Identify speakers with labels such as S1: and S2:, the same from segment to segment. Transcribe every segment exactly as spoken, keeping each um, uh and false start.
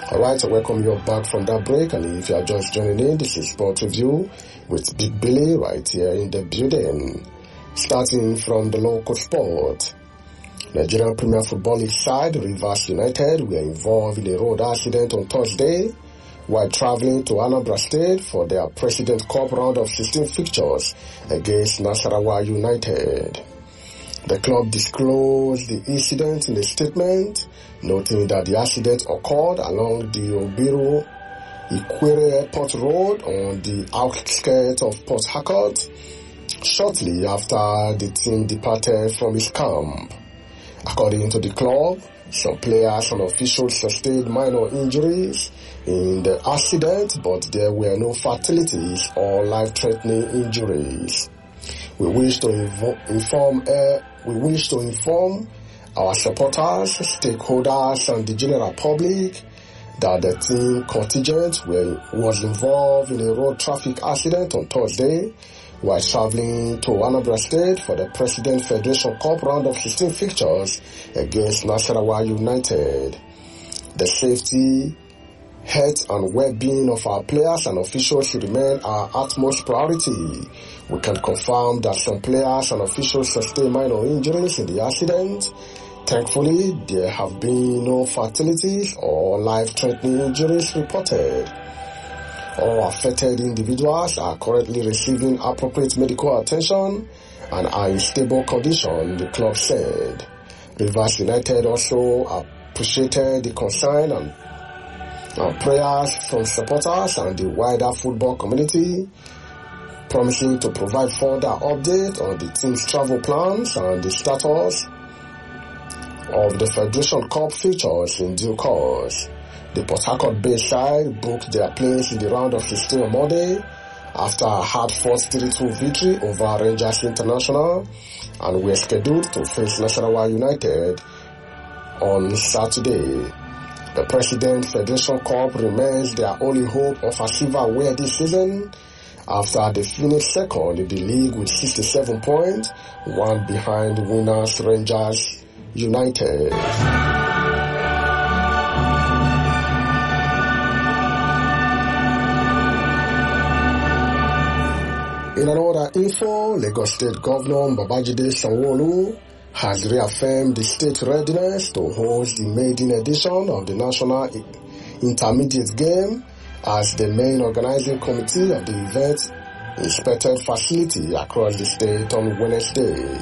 S1: Alright, I welcome you back from that break, and if you are just joining in, this is Sport Review with Big Billy right here in the building. Starting from the local sport, Nigerian Premier Football League side Rivers United were involved in a road accident on Thursday while traveling to Anambra State for their President Cup round of sixteen fixtures against Nasarawa United. The club disclosed the incident in a statement, noting that the accident occurred along the Obiru Ikwere Airport Road on the outskirts of Port Harcourt shortly after the team departed from its camp. According to the club, some players and officials sustained minor injuries in the accident, but there were no fatalities or life-threatening injuries. We wish to invo- inform uh, we wish to inform our supporters, stakeholders, and the general public that the team contingent were, was involved in a road traffic accident on Thursday while traveling to Anambra State for the President Federation Cup round of sixteen fixtures against Nasarawa United. The safety, health, and well-being of our players and officials remain our utmost priority. We can confirm that some players and officials sustained minor injuries in the accident. Thankfully, there have been no fatalities or life-threatening injuries reported. All affected individuals are currently receiving appropriate medical attention and are in stable condition, the club said. Rivers United also appreciated the concern and, and prayers from supporters and the wider football community, promising to provide further update on the team's travel plans and the status of the Federation Cup features in due course. The Port Harcourt-based side booked their place in the round of sixteen on Monday after a hard-fought three two victory over Rangers International, and were scheduled to face Nasarawa United on Saturday. The President Federation Cup remains their only hope of a silverware this season after they finished second in the league with sixty-seven points, one behind winners Rangers United. In another info, Lagos State Governor Babajide Sanwo-Olu has reaffirmed the state's readiness to host the maiden edition of the National Intermediate Game as the main organizing committee of the event inspected facility across the state on Wednesday.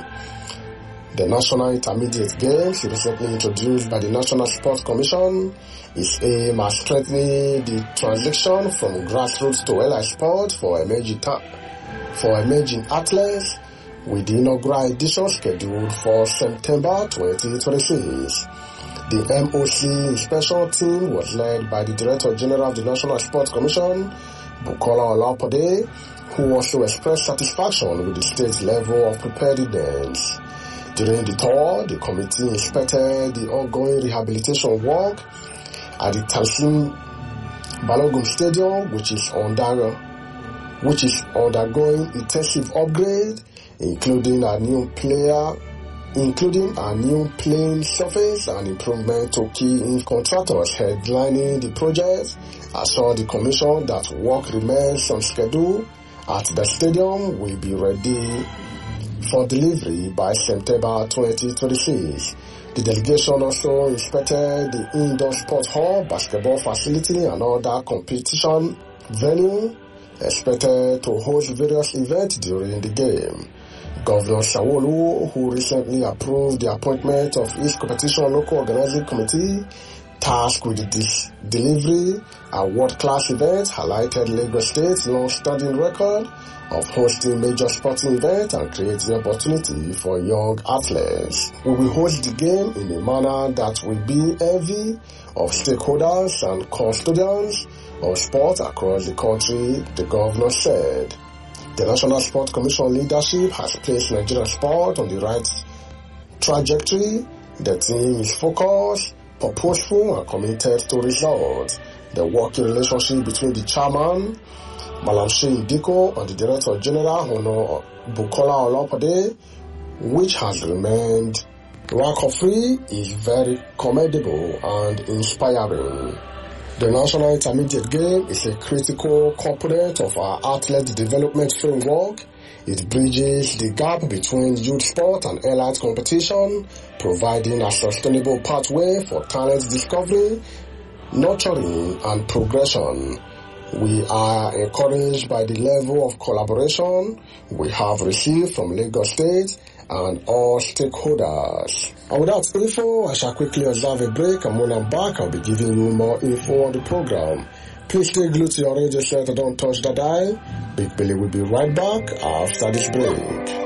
S1: The National Intermediate Games, recently introduced by the National Sports Commission, is aimed at strengthening the transition from grassroots to elite sport for emerging, ta- for emerging athletes, with the inaugural edition scheduled for September twenty twenty-six. The M O C inspection team was led by the Director General of the National Sports Commission, Bukola Olapode, who also expressed satisfaction with the state's level of preparedness. During the tour, the committee inspected the ongoing rehabilitation work at the Talsim Balogun Stadium, which is under, which is undergoing intensive upgrade, including a new player, including a new playing surface and improvement to key contractors headlining the project. Assured the commission that work remains on schedule at the stadium will be ready for delivery by September twenty twenty-six. The delegation also inspected the indoor sports hall, basketball facility, and other competition venue expected to host various events during the game. Governor Sanwo-Olu, who recently approved the appointment of each competition local organizing committee tasked with the delivery and world-class events, highlighted Lagos State's long-standing record of hosting major sporting events and creating opportunity for young athletes. We will host the game in a manner that will be envy of stakeholders and custodians of sport across the country, the governor said. The National Sports Commission leadership has placed Nigerian sport on the right trajectory. The team is focused, purposeful, and committed to results. The working relationship between the chairman, Malam Shein Diko, and the Director General, Hono Bukola Olapode, which has remained rancor-free, is very commendable and inspiring. The National Intermediate Game is a critical component of our athlete development framework. It bridges the gap between youth sport and elite competition, providing a sustainable pathway for talent discovery, nurturing, and progression. We are encouraged by the level of collaboration we have received from Lagos State and all stakeholders. And with that info, I shall quickly observe a break, and when I'm back, I'll be giving you more info on the program. Please stay glued to your radio set and don't touch the dial. Big Billy will be right back after this break.